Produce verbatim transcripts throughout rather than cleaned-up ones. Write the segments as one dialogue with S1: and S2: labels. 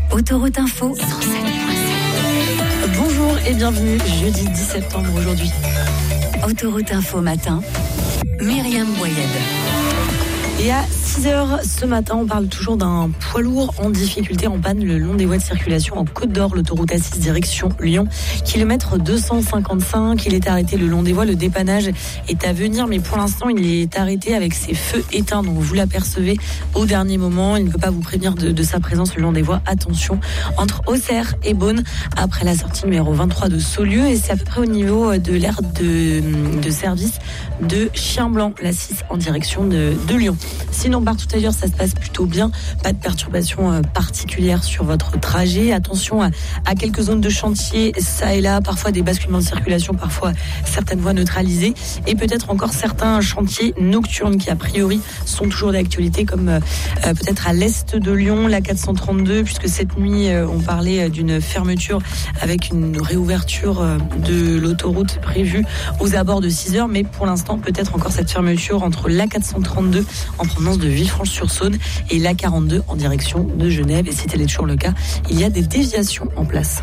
S1: Autoroute Info cent sept virgule sept.
S2: Bonjour et bienvenue, jeudi dix septembre aujourd'hui.
S1: Autoroute Info matin, Myriam Boyed.
S2: Et à six heures ce matin, on parle toujours d'un poids lourd en difficulté en panne le long des voies de circulation en Côte d'Or, l'autoroute A six direction Lyon. Kilomètre deux cent cinquante-cinq, il est arrêté le long des voies. Le dépannage est à venir, mais pour l'instant, il est arrêté avec ses feux éteints. Donc vous l'apercevez au dernier moment. Il ne peut pas vous prévenir de, de sa présence le long des voies. Attention, entre Auxerre et Beaune, après la sortie numéro vingt-trois de Saulieu. Et c'est à peu près au niveau de l'aire de, de service de Chien-Blanc, la six en direction de, de Lyon. Sinon, partout ailleurs, ça se passe plutôt bien. Pas de perturbations particulières sur votre trajet. Attention à, à quelques zones de chantier, ça et là. Parfois des basculements de circulation, parfois certaines voies neutralisées. Et peut-être encore certains chantiers nocturnes qui, a priori, sont toujours d'actualité, comme euh, peut-être à l'est de Lyon, la quatre cent trente-deux, puisque cette nuit, euh, on parlait d'une fermeture avec une réouverture euh, de l'autoroute prévue aux abords de six heures. Mais pour l'instant, peut-être encore cette fermeture entre la quatre cent trente-deux en provenance de Villefranche-sur-Saône et la quarante-deux en direction de Genève. Et si tel est toujours le cas, il y a des déviations en place.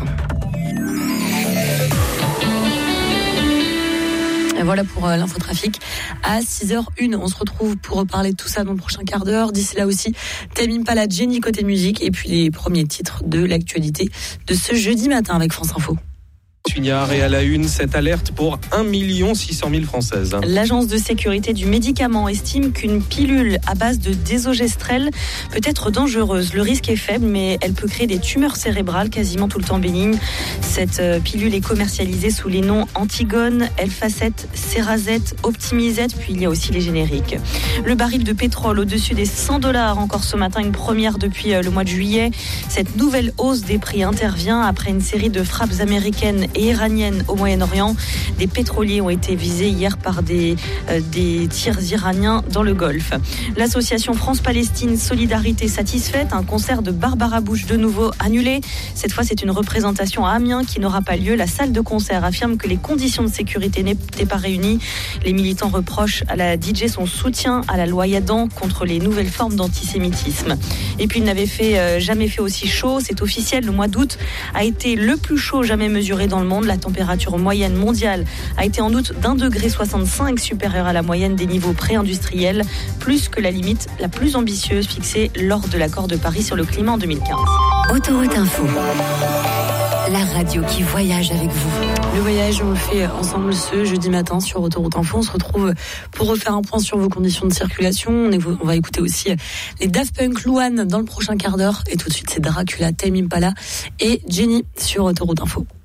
S2: Et voilà pour euh, l'infotrafic à six heures une. On se retrouve pour reparler de tout ça dans le prochain quart d'heure. D'ici là aussi, Tame Impala, Jenny côté musique et puis les premiers titres de l'actualité de ce jeudi matin avec France Info.
S3: Sugnard et à la une, cette alerte pour un million six cent mille Françaises.
S4: L'Agence de sécurité du médicament estime qu'une pilule à base de désogestrel peut être dangereuse. Le risque est faible, mais elle peut créer des tumeurs cérébrales quasiment tout le temps bénignes. Cette pilule est commercialisée sous les noms Antigone, Elfacet, Cerazette, Optimizette, puis il y a aussi les génériques. Le baril de pétrole au-dessus des cent dollars encore ce matin, une première depuis le mois de juillet. Cette nouvelle hausse des prix intervient après une série de frappes américaines et iranienne au Moyen-Orient. Des pétroliers ont été visés hier par des, euh, des tirs iraniens dans le Golfe. L'association France-Palestine Solidarité satisfaite, un concert de Barbara Bush de nouveau annulé. Cette fois, c'est une représentation à Amiens qui n'aura pas lieu. La salle de concert affirme que les conditions de sécurité n'étaient pas réunies. Les militants reprochent à la D J son soutien à la loi Yadan contre les nouvelles formes d'antisémitisme. Et puis, il n'avait fait, euh, jamais fait aussi chaud. C'est officiel, le mois d'août a été le plus chaud jamais mesuré dans le monde. La température moyenne mondiale a été en août d'un degré soixante-cinq supérieure à la moyenne des niveaux pré-industriels, plus que la limite la plus ambitieuse fixée lors de l'accord de Paris sur le climat en deux mille quinze.
S1: Autoroute Info, la radio qui voyage avec vous.
S2: Le voyage, on le fait ensemble ce jeudi matin sur Autoroute Info. On se retrouve pour refaire un point sur vos conditions de circulation. On va écouter aussi les Daft Punk, Louane dans le prochain quart d'heure. Et tout de suite, c'est Dracula, Tame Impala et Jenny sur Autoroute Info.